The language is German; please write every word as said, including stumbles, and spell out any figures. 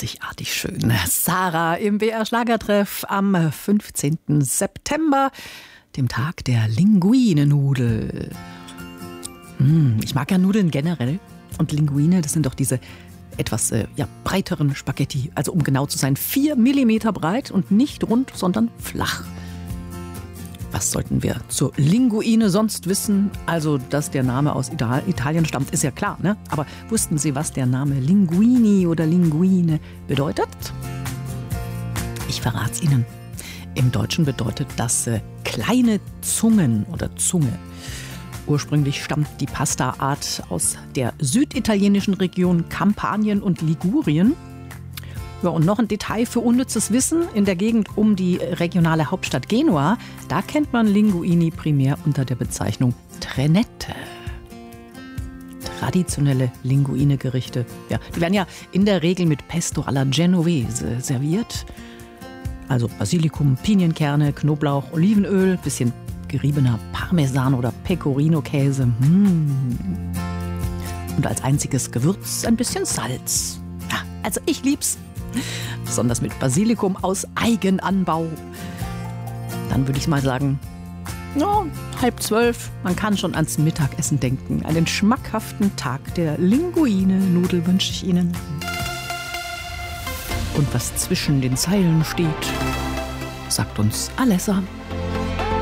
einzigartig schön. Sarah im B R Schlagertreff am fünfzehnten September, dem Tag der Linguine-Nudel. Hm, ich mag ja Nudeln generell. Und Linguine, das sind doch diese etwas äh, ja, breiteren Spaghetti. Also um genau zu sein, vier Millimeter breit und nicht rund, sondern flach. Was sollten wir zur Linguine sonst wissen? Also, dass der Name aus Italien stammt, ist ja klar, ne? Aber wussten Sie, was der Name Linguini oder Linguine bedeutet? Ich verrate es Ihnen. Im Deutschen bedeutet das äh, kleine Zungen oder Zunge. Ursprünglich stammt die Pasta-Art aus der süditalienischen Region Kampanien und Ligurien. Ja, und noch ein Detail für unnützes Wissen. In der Gegend um die regionale Hauptstadt Genua, da kennt man Linguini primär unter der Bezeichnung Trenette. Traditionelle Linguine-Gerichte, ja, die werden ja in der Regel mit Pesto alla Genovese serviert. Also Basilikum, Pinienkerne, Knoblauch, Olivenöl, bisschen geriebener Parmesan- oder Pecorino-Käse. Mmh. Und als einziges Gewürz ein bisschen Salz. Ja, also ich lieb's. Besonders mit Basilikum aus Eigenanbau. Dann würde ich mal sagen, ja, halb zwölf. Man kann schon ans Mittagessen denken. Einen schmackhaften Tag der Linguine-Nudel wünsche ich Ihnen. Und was zwischen den Zeilen steht, sagt uns Alessa.